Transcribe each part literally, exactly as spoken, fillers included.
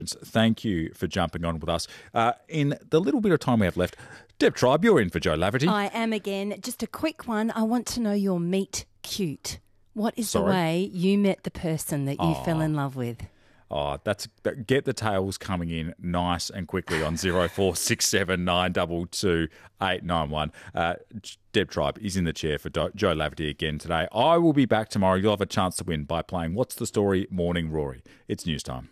Thank you for jumping on with us. Uh, in the little bit of time we have left, Deb Tribe, you're in for Jo Laverty. I am again. Just a quick one. I want to know your meet cute. What is Sorry? the way you met the person that you Oh. fell in love with? Oh, that's that, get the tales coming in nice and quickly on zero four six seven nine two two eight nine one. Uh, Deb Tribe is in the chair for Do- Jo Laverty again today. I will be back tomorrow. You'll have a chance to win by playing What's the Story Morning Rory. It's news time.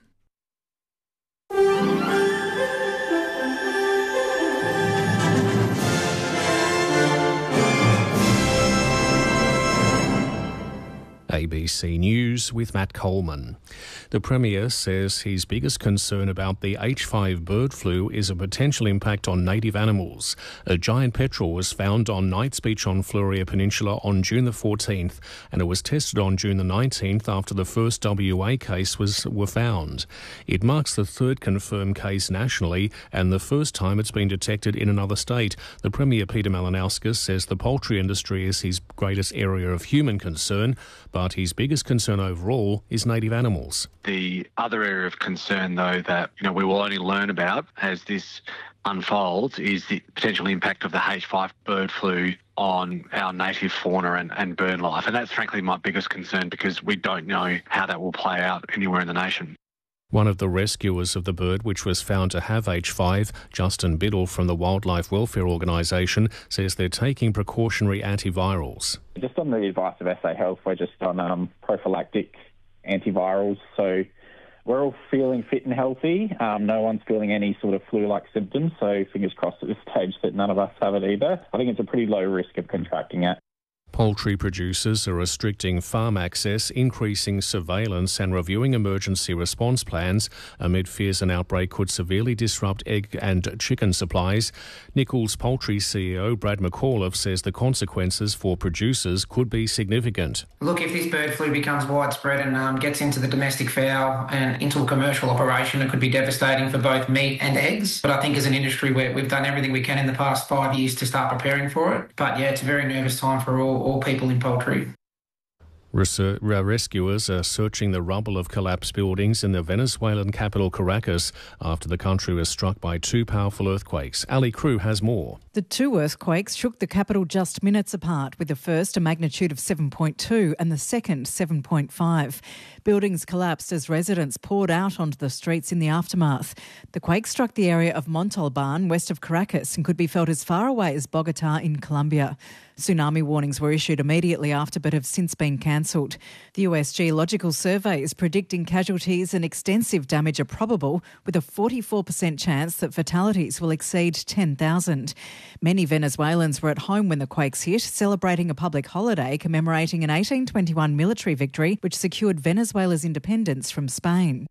A B C News with Matt Coleman. The Premier says his biggest concern about the H five bird flu is a potential impact on native animals. A giant petrel was found on Knights Beach on Fleurieu Peninsula on June the fourteenth, and it was tested on June the nineteenth after the first W A case was were found. It marks the third confirmed case nationally and the first time it's been detected in another state. The Premier, Peter Malinauskas, says the poultry industry is his greatest area of human concern, but his biggest concern overall is native animals. The other area of concern, though, that you know we will only learn about as this unfolds is the potential impact of the H five bird flu on our native fauna and, and bird life. And that's frankly my biggest concern because we don't know how that will play out anywhere in the nation. One of the rescuers of the bird, which was found to have H five, Justin Biddle from the Wildlife Welfare Organisation, says they're taking precautionary antivirals. Just on the advice of S A Health, we're just on um, prophylactic antivirals. So we're all feeling fit and healthy. Um, no one's feeling any sort of flu-like symptoms. So fingers crossed at this stage that none of us have it either. I think it's a pretty low risk of contracting it. Poultry producers are restricting farm access, increasing surveillance and reviewing emergency response plans amid fears an outbreak could severely disrupt egg and chicken supplies. Nichols Poultry C E O Brad McAuliffe says the consequences for producers could be significant. Look, if this bird flu becomes widespread and um, gets into the domestic fowl and into a commercial operation, it could be devastating for both meat and eggs. But I think as an industry, we're, we've done everything we can in the past five years to start preparing for it. But yeah, it's a very nervous time for all all people in poultry. Research, rescuers are searching the rubble of collapsed buildings in the Venezuelan capital Caracas after the country was struck by two powerful earthquakes. Ali Crew has more. The two earthquakes shook the capital just minutes apart, with the first a magnitude of seven point two and the second seven point five. Buildings collapsed as residents poured out onto the streets in the aftermath. The quake struck the area of Montalban, west of Caracas, and could be felt as far away as Bogota in Colombia. Tsunami warnings were issued immediately after but have since been cancelled. The U S Geological Survey is predicting casualties and extensive damage are probable, with a forty-four percent chance that fatalities will exceed ten thousand. Many Venezuelans were at home when the quakes hit, celebrating a public holiday commemorating an eighteen twenty-one military victory which secured Venezuela's independence from Spain.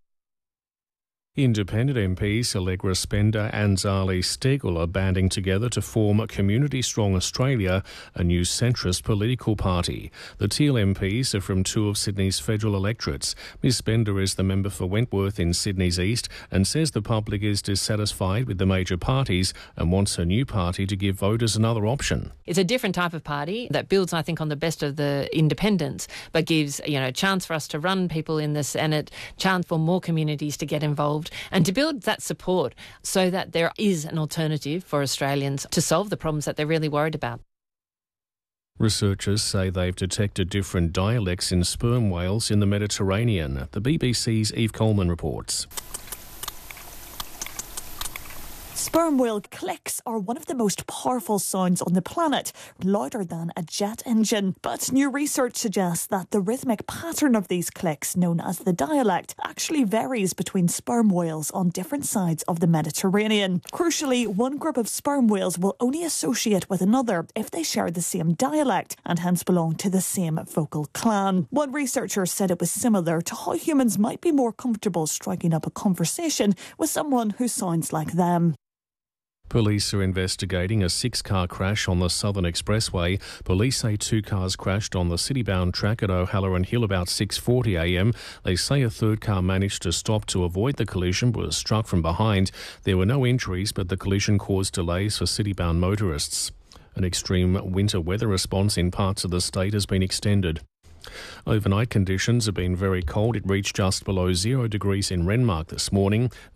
Independent M Ps Allegra Spender and Zali Steggall are banding together to form Community Strong Australia, a new centrist political party. The Teal M Ps are from two of Sydney's federal electorates. Miz Spender is the member for Wentworth in Sydney's East and says the public is dissatisfied with the major parties and wants her new party to give voters another option. It's a different type of party that builds, I think, on the best of the independents, but gives, you know, a chance for us to run people in the Senate, chance for more communities to get involved, and to build that support so that there is an alternative for Australians to solve the problems that they're really worried about. Researchers say they've detected different dialects in sperm whales in the Mediterranean. The B B C's Eve Coleman reports. Sperm whale clicks are one of the most powerful sounds on the planet, louder than a jet engine. But new research suggests that the rhythmic pattern of these clicks, known as the dialect, actually varies between sperm whales on different sides of the Mediterranean. Crucially, one group of sperm whales will only associate with another if they share the same dialect and hence belong to the same vocal clan. One researcher said it was similar to how humans might be more comfortable striking up a conversation with someone who sounds like them. Police are investigating a six-car crash on the Southern Expressway. Police say two cars crashed on the city-bound track at O'Halloran Hill about six forty a m. They say a third car managed to stop to avoid the collision but was struck from behind. There were no injuries, but the collision caused delays for city-bound motorists. An extreme winter weather response in parts of the state has been extended. Overnight conditions have been very cold. It reached just below zero degrees in Renmark this morning.